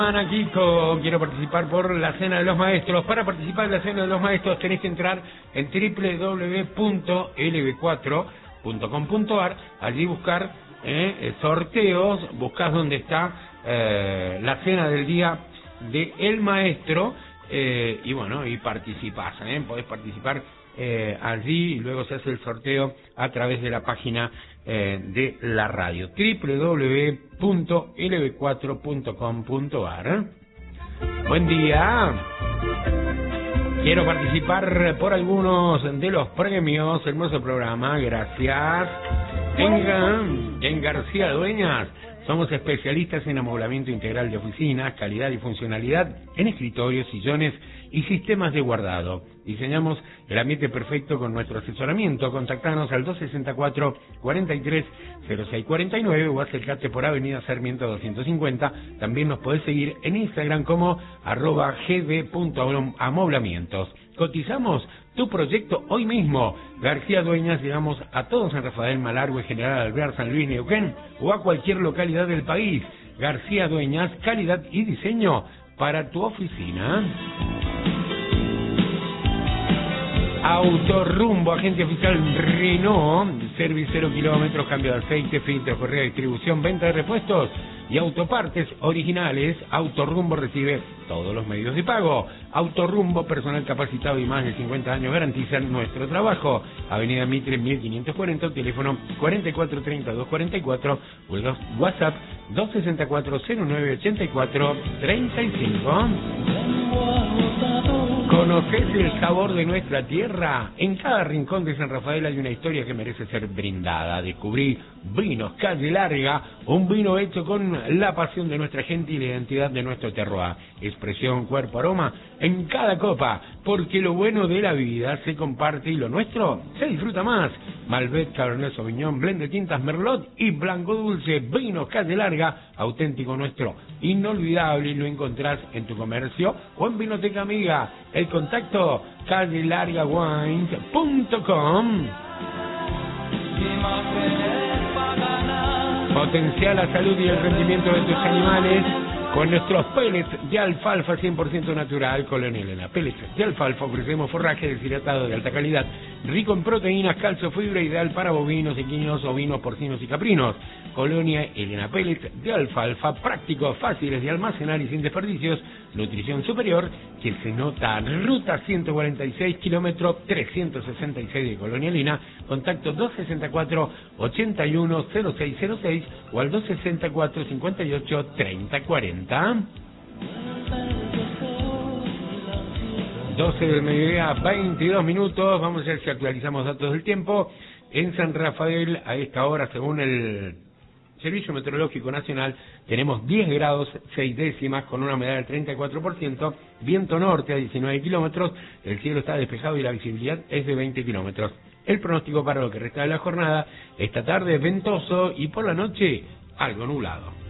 Ana Kiko, quiero participar por la Cena de los Maestros. Para participar en la Cena de los Maestros tenés que entrar en www.lb4.com.ar, allí buscar sorteos, buscás donde está la cena del día de El Maestro, y bueno, y participás, podés participar allí y luego se hace el sorteo a través de la página de la radio, www.lb4.com.ar. Buen día. Quiero participar por algunos de los premios. Hermoso programa, gracias. En García Dueñas somos especialistas en amoblamiento integral de oficinas, calidad y funcionalidad en escritorios, sillones y sistemas de guardado. Diseñamos el ambiente perfecto con nuestro asesoramiento. Contactanos al 264-43-0649 o acércate por Avenida Sarmiento 250. También nos podés seguir en Instagram como @gd.amoblamientos. Cotizamos tu proyecto hoy mismo. García Dueñas, llegamos a todos en Rafael Malargüe, General Alvear, San Luis, Neuquén o a cualquier localidad del país. García Dueñas, calidad y diseño para tu oficina. Autorrumbo, agente oficial Renault, servicio 0 kilómetros, cambio de aceite, filtro, correa de distribución, venta de repuestos y autopartes originales. Autorrumbo recibe todos los medios de pago. Autorrumbo, personal capacitado y más de 50 años garantizan nuestro trabajo. Avenida Mitre 1540, teléfono 443244, WhatsApp 264-0984-35. ¿Conoces el sabor de nuestra tierra? En cada rincón de San Rafael hay una historia que merece ser brindada. Descubrí Vinos Calle Larga, un vino hecho con la pasión de nuestra gente y la identidad de nuestro terroir. Expresión, cuerpo, aroma en cada copa, porque lo bueno de la vida se comparte y lo nuestro se disfruta más. Malbec, Cabernet Sauvignon, blend de tintas Merlot y Blanco Dulce. Vinos Calle Larga, auténtico nuestro, inolvidable, y lo encontrás en tu comercio o en Vinoteca Amiga. El contacto, callelargawines.com. Potencia la salud y el rendimiento de tus animales con nuestros pellets de alfalfa 100% natural. Colonia Elena, pellets de alfalfa. Ofrecemos forraje deshidratado de alta calidad, rico en proteínas, calcio, fibra, ideal para bovinos, equinos, ovinos, porcinos y caprinos. Colonia Elena, pellets de alfalfa, prácticos, fáciles de almacenar y sin desperdicios. Nutrición superior que se nota. Ruta 146, kilómetro 366 de Colonia Elena. Contacto 264-810606 o al 264-58-3040. 12 del mediodía, 22 minutos. Vamos a ver si actualizamos datos del tiempo. En San Rafael, a esta hora, según el Servicio Meteorológico Nacional, tenemos 10 grados 6 décimas con una humedad del 34%, viento norte a 19 kilómetros, el cielo está despejado y la visibilidad es de 20 kilómetros. El pronóstico para lo que resta de la jornada: esta tarde ventoso y por la noche algo nublado.